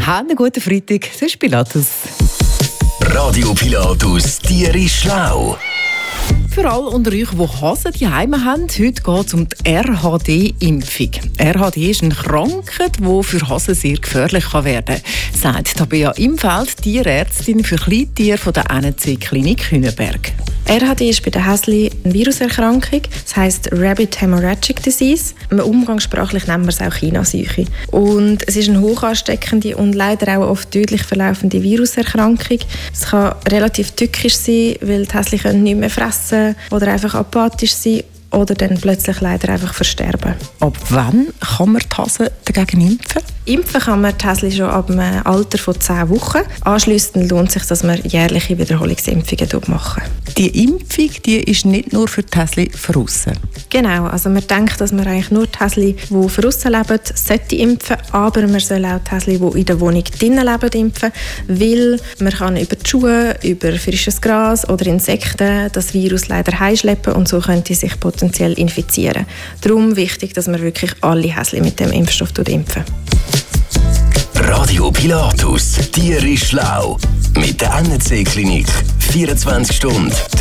Habt einen guten Freitag, das ist Pilatus. Radio Pilatus, Tier ist schlau. Für alle unter euch, die Hasen zu Hause haben, heute geht es um die RHD-Impfung. RHD ist eine Krankheit, die für Hasen sehr gefährlich werden kann, sagt Tabea Imfeld, Tierärztin für Kleintiere von der NC-Klinik Hünenberg. RHD ist bei den Häschen eine Viruserkrankung, das heisst Rabbit Hemorrhagic Disease. Umgangssprachlich nennen wir es auch Chinaseuche. Und es ist eine hoch ansteckende und leider auch oft tödlich verlaufende Viruserkrankung. Es kann relativ tückisch sein, weil die Häschen nicht mehr fressen oder einfach apathisch sein oder dann plötzlich leider einfach versterben. Ab wann kann man die Hasen dagegen impfen? Impfen kann man die Häschen schon ab einem Alter von 10 Wochen. Anschliessend lohnt es sich, dass man jährliche Wiederholungsimpfungen machen. Die Impfung die ist nicht nur für die Häschen von aussen. Genau, also man denkt, dass man eigentlich nur die Häschen, die von aussen leben, sollte impfen, aber man soll auch die Häschen, die in der Wohnung drinnen leben, impfen, weil man kann über die Schuhe, über frisches Gras oder Insekten das Virus leider heimschleppen und so könnte sich potenziell infizieren. Darum wichtig, dass man wirklich alle Häschen mit dem Impfstoff impfen. Radio Pilatus, Tier ist schlau. Mit der NC-Klinik. 24 Stunden.